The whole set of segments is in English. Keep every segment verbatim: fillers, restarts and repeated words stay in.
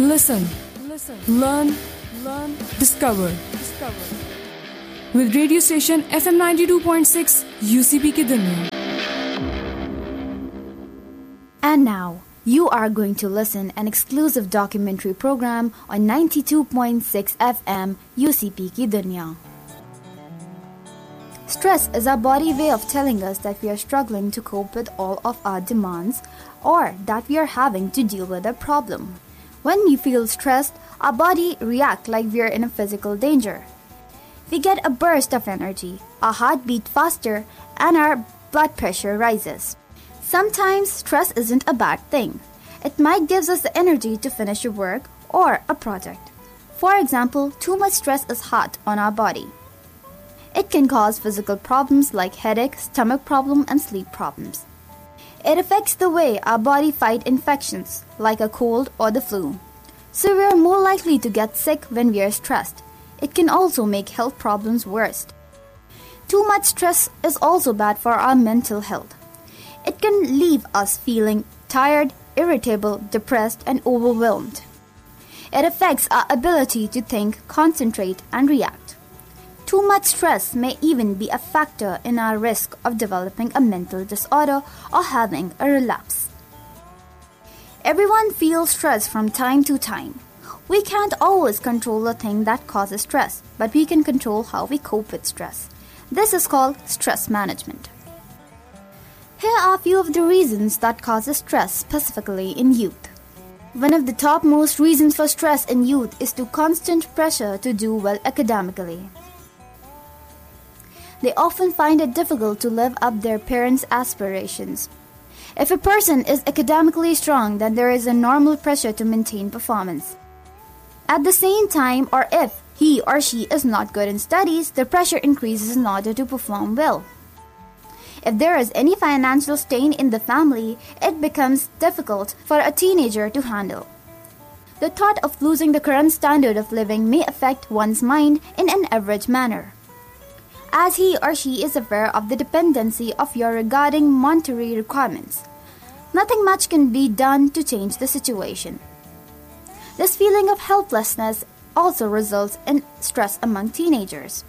Listen, listen, learn, learn, discover. discover. With radio station F M ninety-two point six U C P की दुनिया. And now, you are going to listen an exclusive documentary program on ninety-two point six F M U C P की दुनिया. Stress is our body way of telling us that we are struggling to cope with all of our demands or that we are having to deal with a problem. When we feel stressed, our body reacts like we are in a physical danger. We get a burst of energy, our heart beats faster, and our blood pressure rises. Sometimes stress isn't a bad thing. It might give us the energy to finish a work or a project. For example, too much stress is hard on our body. It can cause physical problems like headache, stomach problem, and sleep problems. It affects the way our body fights infections like a cold or the flu. So we are more likely to get sick when we are stressed. It can also make health problems worse. Too much stress is also bad for our mental health. It can leave us feeling tired, irritable, depressed, and overwhelmed. It affects our ability to think, concentrate, and react. Too much stress may even be a factor in our risk of developing a mental disorder or having a relapse. Everyone feels stress from time to time. We can't always control the thing that causes stress, but we can control how we cope with stress. This is called stress management. Here are a few of the reasons that causes stress specifically in youth. One of the topmost reasons for stress in youth is the constant pressure to do well academically. They often find it difficult to live up their parents' aspirations. If a person is academically strong, then there is a normal pressure to maintain performance. At the same time, or if he or she is not good in studies, the pressure increases in order to perform well. If there is any financial strain in the family, it becomes difficult for a teenager to handle. The thought of losing the current standard of living may affect one's mind in an average manner, as he or she is aware of the dependency of your regarding monetary requirements. Nothing much can be done to change the situation. This feeling of helplessness also results in stress among teenagers.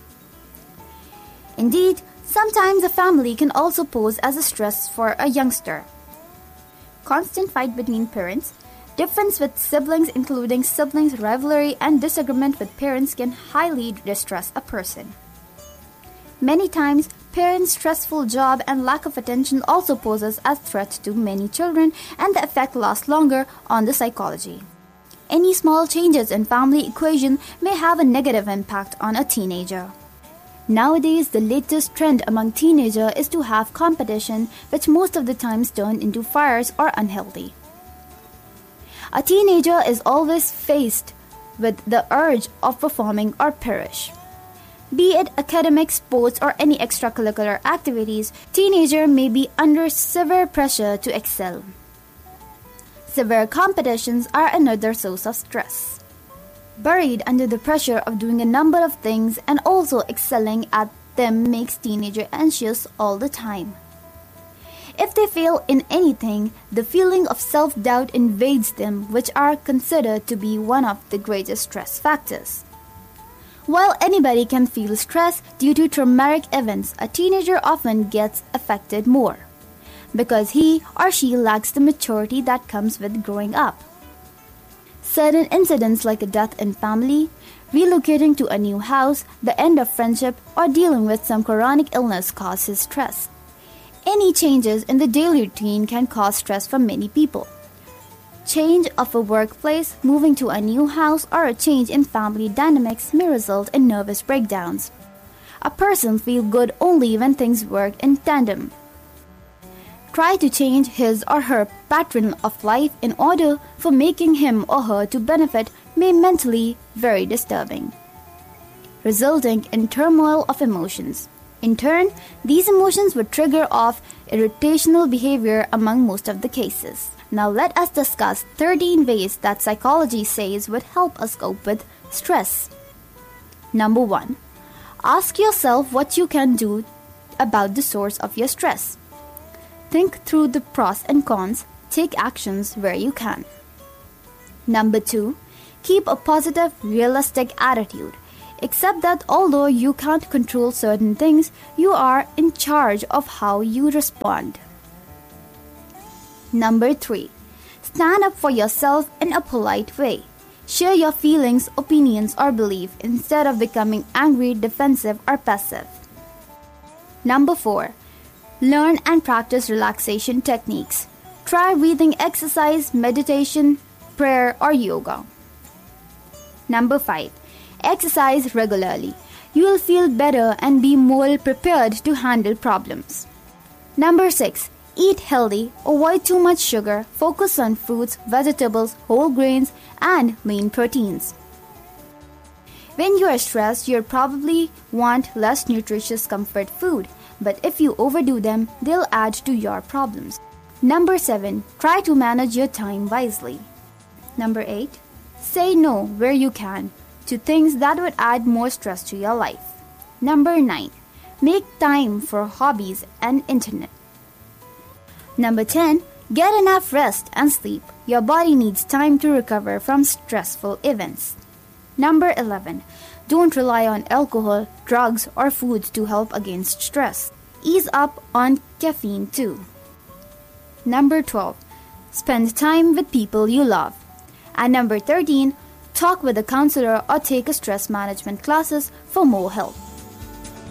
Indeed, sometimes a family can also pose as a stress for a youngster. Constant fight between parents, difference with siblings including siblings rivalry, and disagreement with parents can highly distress a person. Many times, parents' stressful job and lack of attention also poses as threats to many children, and the effect lasts longer on the psychology. Any small changes in family equation may have a negative impact on a teenager. Nowadays, the latest trend among teenagers is to have competition, which most of the times turn into fires or unhealthy. A teenager is always faced with the urge of performing or perish. Be it academic, sports, or any extracurricular activities, teenagers may be under severe pressure to excel. Severe competitions are another source of stress. Buried under the pressure of doing a number of things and also excelling at them makes teenagers anxious all the time. If they fail in anything, the feeling of self-doubt invades them, which are considered to be one of the greatest stress factors. While anybody can feel stress due to traumatic events, a teenager often gets affected more because he or she lacks the maturity that comes with growing up. Certain incidents like a death in family, relocating to a new house, the end of friendship, or dealing with some chronic illness causes stress. Any changes in the daily routine can cause stress for many people. Change of a workplace, moving to a new house, or a change in family dynamics may result in nervous breakdowns. A person feels good only when things work in tandem. Try to change his or her pattern of life in order for making him or her to benefit may mentally very disturbing, resulting in turmoil of emotions. In turn, these emotions would trigger off irritational behavior among most of the cases. Now let us discuss thirteen ways that psychology says would help us cope with stress. Number one, ask yourself what you can do about the source of your stress. Think through the pros and cons, take actions where you can. Number two, Keep a positive, realistic attitude. Accept that although you can't control certain things, you are in charge of how you respond. Number three. Stand up for yourself in a polite way. Share your feelings, opinions, or beliefs instead of becoming angry, defensive, or passive. Number four. Learn and practice relaxation techniques. Try breathing exercise, meditation, prayer, or yoga. Number five. Exercise regularly. You will feel better and be more prepared to handle problems. Number six. Eat healthy, avoid too much sugar, focus on fruits, vegetables, whole grains, and lean proteins. When you are stressed, you'll probably want less nutritious comfort food, but if you overdo them, they'll add to your problems. Number seven. Try to manage your time wisely. Number eight. Say no where you can to things that would add more stress to your life. Number nine. Make time for hobbies and internet. Number ten. Get enough rest and sleep. Your body needs time to recover from stressful events. Number eleven. Don't rely on alcohol, drugs, or foods to help against stress. Ease up on caffeine too. Number twelve. Spend time with people you love. And number thirteen. Talk with a counselor or take a stress management classes for more help.